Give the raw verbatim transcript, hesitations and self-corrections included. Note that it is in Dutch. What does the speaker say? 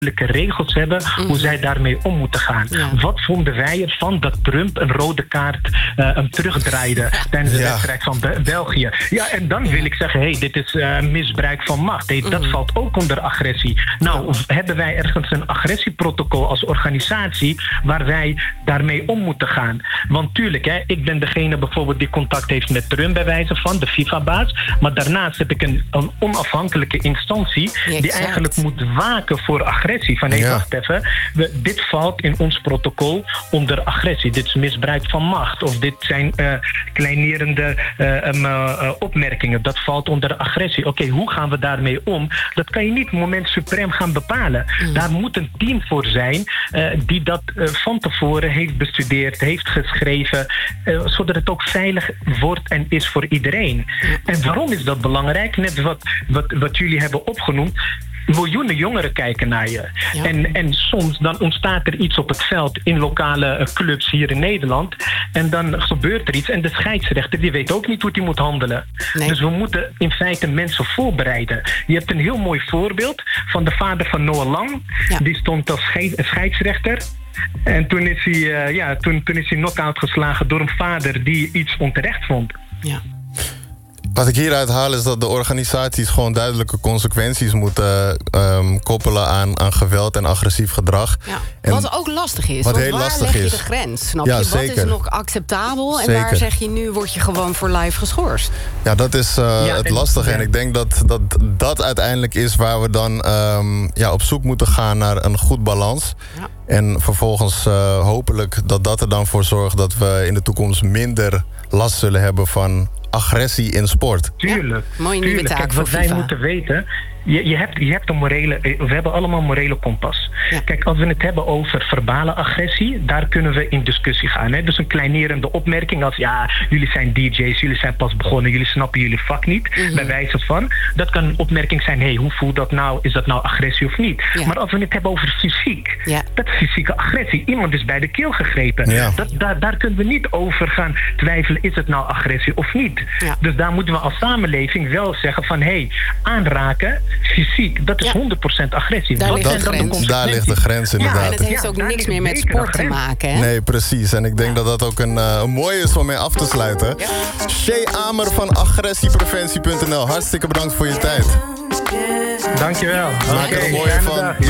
regels hebben hoe mm. zij daarmee om moeten gaan. Ja. Wat vonden wij ervan dat Trump een rode kaart uh, hem terugdraaide tijdens de ja. wedstrijd van Be- België? Ja, en dan wil ik zeggen, hey, dit is uh, misbruik van macht. Hey, dat mm. valt ook onder agressie. Nou, hebben wij ergens een agressieprotocol als organisatie waar wij daarmee om moeten gaan? Want tuurlijk, hè, ik ben degene bijvoorbeeld die contact heeft met Trump bij wijze van, de FIFA-baas. Maar daarnaast heb ik een, een onafhankelijke instantie die exact. eigenlijk moet waken voor agressie. Van hey, ja. wacht even, we, dit valt in ons protocol onder agressie. Dit is misbruik van macht. Of dit zijn uh, kleinerende uh, um, uh, opmerkingen. Dat valt onder agressie. Oké, okay, hoe gaan we daarmee om? Dat kan je niet moment suprem gaan bepalen. Mm. Daar moet een team voor zijn uh, die dat uh, van tevoren heeft bestudeerd, heeft geschreven, uh, zodat het ook veilig wordt en is voor iedereen. Mm. En waarom is dat belangrijk? Net wat, wat, wat jullie hebben opgenoemd. Miljoenen jongeren kijken naar je. Ja. En, en soms dan ontstaat er iets op het veld in lokale uh, clubs hier in Nederland. En dan gebeurt er iets. En de scheidsrechter die weet ook niet hoe hij moet handelen. Nee. Dus we moeten in feite mensen voorbereiden. Je hebt een heel mooi voorbeeld van de vader van Noah Lang. Ja. Die stond als scheid- scheidsrechter. En toen is hij, uh, ja, toen, toen is hij knock-out geslagen door een vader die iets onterecht vond. Ja. Wat ik hieruit haal is dat de organisaties gewoon duidelijke consequenties moeten um, koppelen aan, aan geweld en agressief gedrag. Ja. En wat ook lastig is, wat want heel waar lastig leg je is. de grens? Snap Ja, je? Wat zeker. is nog acceptabel en Zeker. waar zeg je nu word je gewoon voor life geschorst? Ja, dat is uh, Ja, het en- lastige. ja. En ik denk dat, dat dat uiteindelijk is waar we dan um, ja, op zoek moeten gaan naar een goed balans. Ja. En vervolgens uh, hopelijk dat dat er dan voor zorgt dat we in de toekomst minder last zullen hebben van agressie in sport. Tuurlijk. Ja, mooie nieuwe Tuurlijk. taak Kijk, voor wat wij FIFA. moeten weten, je, je, hebt, je hebt een morele, we hebben allemaal morele kompas. Ja. Kijk, als we het hebben over verbale agressie, daar kunnen we in discussie gaan. Hè? Dus een kleinerende opmerking als, ja, jullie zijn D J's, jullie zijn pas begonnen, jullie snappen jullie vak niet, mm-hmm. bij wijze van. Dat kan een opmerking zijn, hé, hey, hoe voelt dat nou? Is dat nou agressie of niet? Ja. Maar als we het hebben over fysiek, Ja. dat is fysieke agressie. Iemand is bij de keel gegrepen. Ja. Dat, daar, daar kunnen we niet over gaan twijfelen, is het nou agressie of niet? Ja. Dus daar moeten we als samenleving wel zeggen van, hé, hey, aanraken, fysiek, dat is Ja. honderd procent agressie. Daar Wat ligt zijn de dan grens. consequenties? Daar ligt de grens inderdaad. Ja, en het heeft Ja, ook daar niks ligt meer met zeker sport te een grens. maken, hè? Nee, precies. En ik denk ja. dat dat ook een, uh, een mooie is om mee af te sluiten. Ja. Shay Amer van agressiepreventie punt n l. Hartstikke bedankt voor je tijd. Dankjewel. Maak er Oké, een mooie fijne van. dag. Ja.